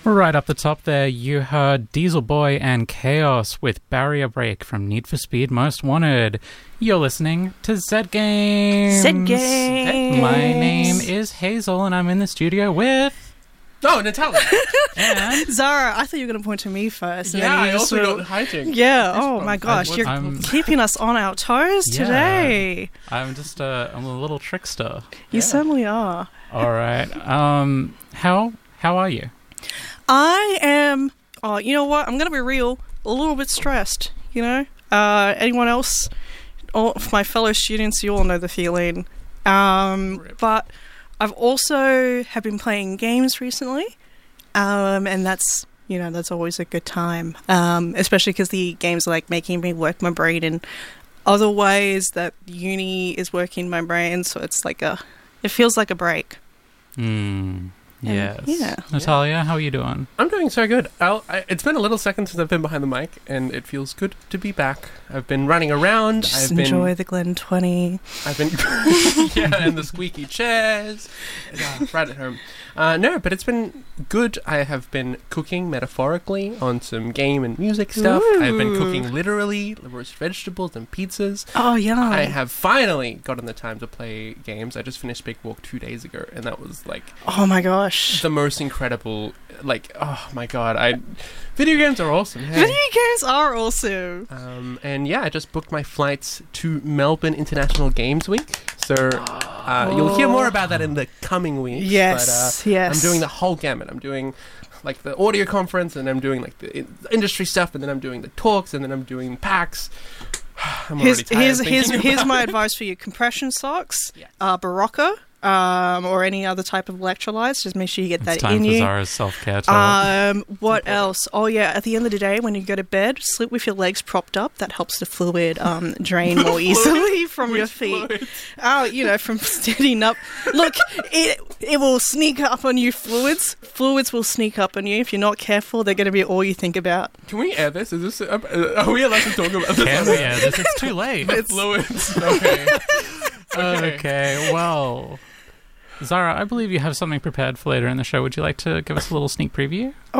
Right up the top there, you heard Diesel Boy and Chaos with Barrier Break from Need for Speed Most Wanted. You're listening to Zed Games. Zed Games. My name is Hazel, and I'm in the studio with... Oh, Natalia. And... Zara, I thought you were going to point to me first. And Yeah, then you I just also sort of- got hijinks. Yeah, oh my gosh, you're I'm- keeping us on our toes Yeah. today. I'm just I'm a little trickster. You certainly are. All right. How are you? I am, you know what, I'm going to be real, a little bit stressed, you know? Anyone else, all of my fellow students, you all know the feeling. But I've also have been playing games recently, and that's always a good time, especially because the games are like making me work my brain in other ways that uni is working my brain, so it's like it feels like a break. Yes. Yeah. Natalia, how are you doing? I'm doing so good. It's been a little second since I've been behind the mic, and it feels good to be back. I've been running around. Just enjoy the Glen 20. I've been... yeah, and the squeaky chairs. Right at home. No, but it's been good. I have been cooking metaphorically on some game and music stuff. Ooh. I've been cooking literally roast vegetables and pizzas. Oh, yeah. I have finally gotten the time to play games. I just finished Big Walk 2 days ago, and that was like... Oh, my gosh. the most incredible, like, oh my god, video games are awesome. Hey. Video games are awesome. And yeah, I just booked my flights to Melbourne International Games Week, so you'll hear more about that in the coming weeks. Yes, but, yes. I'm doing the whole gamut. I'm doing like the audio conference, and I'm doing like the industry stuff, and then I'm doing the talks, and then I'm doing PAX. I'm already tired Here's my advice for you: compression socks, Yes. Barocca, or any other type of electrolytes. Just make sure you get It's that time in for you. Zara's self-care talk. What else? Oh yeah, at the end of the day, when you go to bed, sleep with your legs propped up. That helps the fluid drain more easily from your feet. Fluid? From standing up. Look, it will sneak up on you. Fluids will sneak up on you if you're not careful. They're going to be all you think about. Can we air this? Is this? Are we allowed to talk about this? Yeah, it's too late. It's fluids. Okay. Okay, well... Zara, I believe you have something prepared for later in the show. Would you like to give us a little sneak preview?